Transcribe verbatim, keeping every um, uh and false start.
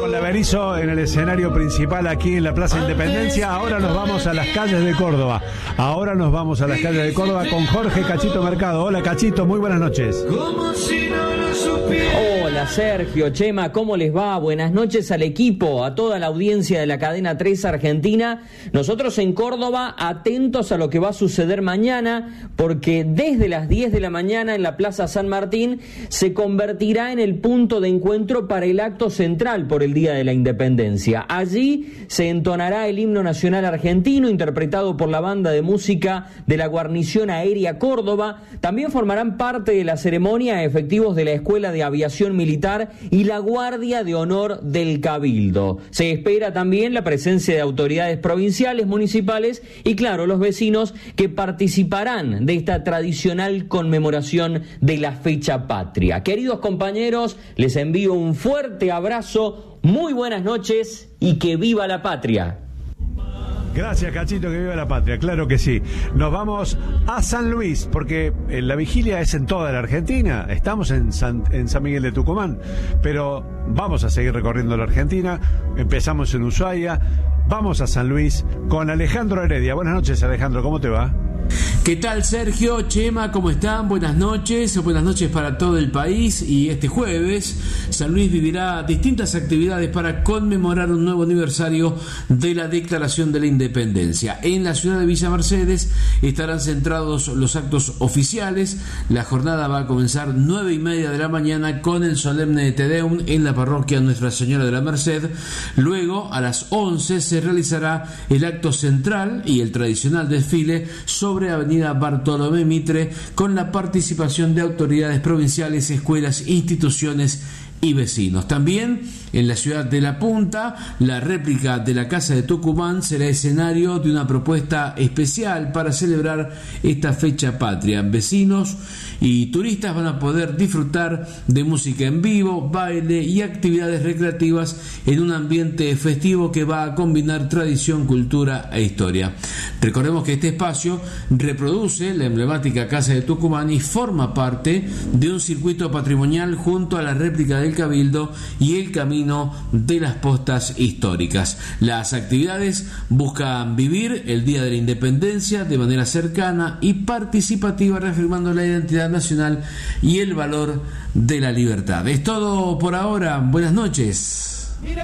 con la Berizo en el escenario principal aquí en la Plaza Independencia. Ahora nos vamos a las calles de Córdoba. Ahora nos vamos a las calles de Córdoba con Jorge Cachito Mercado. Hola Cachito, muy buenas noches. Hola Sergio, Chema, ¿cómo les va? Buenas noches al equipo, a toda la audiencia de la cadena tres Argentina. Nosotros en Córdoba atentos a lo que va a suceder mañana, porque desde las diez de la mañana en la Plaza San Martín se convertirá en el punto de encuentro para el acto central por el Día de la Independencia. Allí se entonará el himno nacional argentino interpretado por la banda de música de la Guarnición Aérea Córdoba. También formarán parte de la ceremonia efectivos de la Escuela de Aviación Militar y la Guardia de Honor del Cabildo. Se espera también la presencia de autoridades provinciales, municipales y, claro, los vecinos que participarán de esta tradicional conmemoración de la fecha patria. Queridos compañeros, les envío un fuerte abrazo, muy buenas noches y que viva la patria. Gracias, Cachito, que viva la patria, claro que sí. Nos vamos a San Luis, porque la vigilia es en toda la Argentina. Estamos en San, en San Miguel de Tucumán, pero vamos a seguir recorriendo la Argentina. Empezamos en Ushuaia, vamos a San Luis con Alejandro Heredia. Buenas noches, Alejandro, ¿cómo te va? ¿Qué tal, Sergio? Chema, ¿cómo están? Buenas noches, buenas noches para todo el país. Y este jueves San Luis vivirá distintas actividades para conmemorar un nuevo aniversario de la Declaración de la Independencia. En la ciudad de Villa Mercedes estarán centrados los actos oficiales. La jornada va a comenzar nueve y media de la mañana con el solemne Te Deum en la parroquia Nuestra Señora de la Merced. Luego, a las once, se realizará el acto central y el tradicional desfile sobre Avenida Bartolomé Mitre, con la participación de autoridades provinciales, escuelas, instituciones y vecinos. También en la ciudad de La Punta, la réplica de la Casa de Tucumán será escenario de una propuesta especial para celebrar esta fecha patria. Vecinos y turistas van a poder disfrutar de música en vivo, baile y actividades recreativas en un ambiente festivo que va a combinar tradición, cultura e historia. Recordemos que este espacio reproduce la emblemática Casa de Tucumán y forma parte de un circuito patrimonial junto a la réplica del Cabildo y el camino de las postas históricas. Las actividades buscan vivir el Día de la Independencia de manera cercana y participativa, reafirmando la identidad nacional y el valor de la libertad. Es todo por ahora. Buenas noches.